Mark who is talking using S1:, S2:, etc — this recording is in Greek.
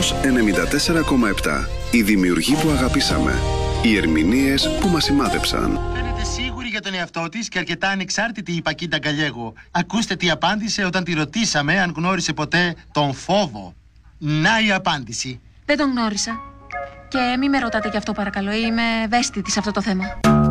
S1: Κοσμός 94,7. Οι δημιουργοί που αγαπήσαμε. Οι ερμηνείες που μας σημάδεψαν.
S2: Φαίνεται σίγουρη για τον εαυτό της και αρκετά ανεξάρτητη η Πακίντα Γκαλιέγο. Ακούστε τι απάντησε όταν τη ρωτήσαμε αν γνώρισε ποτέ τον φόβο. Να η απάντηση.
S3: Δεν τον γνώρισα. Και μη με ρωτάτε γι' αυτό παρακαλώ, είμαι ευαίσθητη σε αυτό το θέμα.